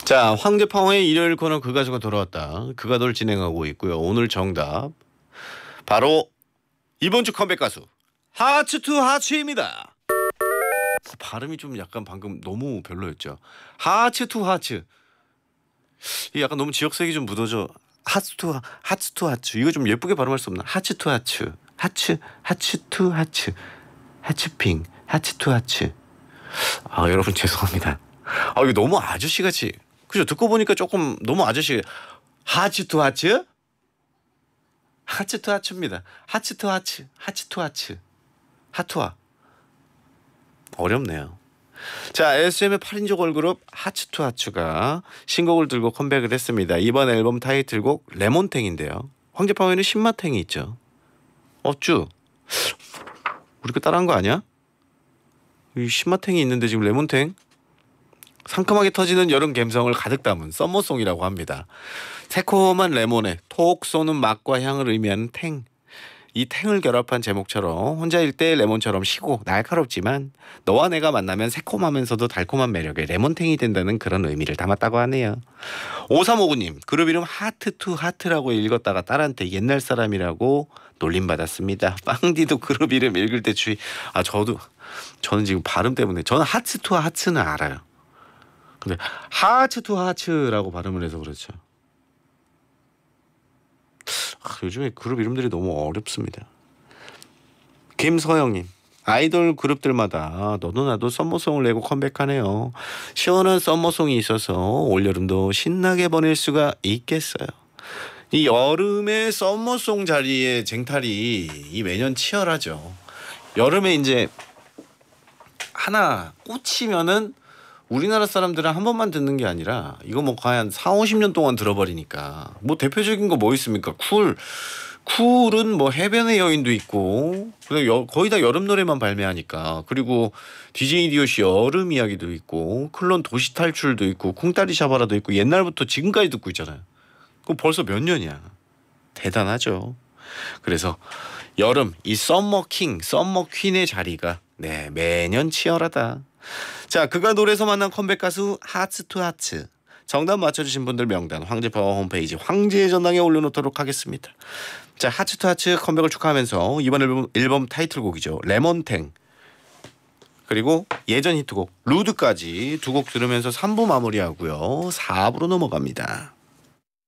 자, 황제팡의 일요일 코너 그 가수가 돌아왔다. 그 가도를 진행하고 있고요. 오늘 정답 바로 이번 주 컴백 가수 하츠 투 하츠입니다. 발음이 좀 약간 방금 너무 별로였죠. 하츠 투 하츠. 이 약간 너무 지역색이 좀 묻어져. 하츠 투 하츠. 이거 좀 예쁘게 발음할 수 없나? 하츠 투 하츠. 하츠 투 하츠. 하츠핑. 하츠 투 하츠. 아, 여러분 죄송합니다. 아, 이거 너무 아저씨같이. 그죠? 듣고 보니까 조금 너무 아저씨. 하츠 투 하츠? 하츠 투 하츠입니다. 하츠 투 하츠. 하츠 투 하츠. 하투아. 어렵네요. 자, SM의 8인조 걸그룹 하츠 투 하츠가 신곡을 들고 컴백을 했습니다. 이번 앨범 타이틀곡 레몬탱인데요. 황제팡에는 신마탱이 있죠. 어쭈? 우리 거 따라한 거 아니야? 이 신마탱이 있는데 지금 레몬탱? 상큼하게 터지는 여름 감성을 가득 담은 썸머송이라고 합니다. 새콤한 레몬에 톡 쏘는 맛과 향을 의미하는 탱. 이 탱을 결합한 제목처럼 혼자일 때 레몬처럼 시고 날카롭지만 너와 내가 만나면 새콤하면서도 달콤한 매력의 레몬탱이 된다는 그런 의미를 담았다고 하네요. 5359님, 그룹 이름 하트 투 하트라고 읽었다가 딸한테 옛날 사람이라고 놀림받았습니다. 빵디도 그룹 이름 읽을 때 주의. 아, 저는 지금 발음 때문에 저는 하츠 투 하츠는 알아요. 근데 하츠 투 하츠라고 발음을 해서 그렇죠. 요즘에 그룹 이름들이 너무 어렵습니다. 김서영님, 아이돌 그룹들마다 너도 나도 썸머송을 내고 컴백하네요. 시원한 썸머송이 있어서 올여름도 신나게 보낼 수가 있겠어요. 이 여름의 썸머송 자리에 쟁탈이 매년 치열하죠. 여름에 이제 하나 꽂히면은 우리나라 사람들은 한 번만 듣는 게 아니라 이거 뭐 거의 한 4, 50년 동안 들어버리니까 뭐 대표적인 거 뭐 있습니까? 쿨은 뭐 해변의 여인도 있고 거의 다 여름 노래만 발매하니까. 그리고 DJ 디오씨 여름 이야기도 있고 클론 도시 탈출도 있고 쿵따리 샤바라도 있고 옛날부터 지금까지 듣고 있잖아요. 그럼 벌써 몇 년이야. 대단하죠. 그래서 여름 이 썸머 퀸의 자리가 매년 치열하다. 자, 그가 노래에서 만난 컴백 가수 하츠 투 하츠. 정답 맞춰주신 분들 명단 황제파워 홈페이지 황제의 전당에 올려놓도록 하겠습니다. 자, 하츠 투 하츠 컴백을 축하하면서 이번 앨범 타이틀곡이죠. 레몬탱. 그리고 예전 히트곡 루드까지 두 곡 들으면서 3부 마무리하고요. 4부로 넘어갑니다.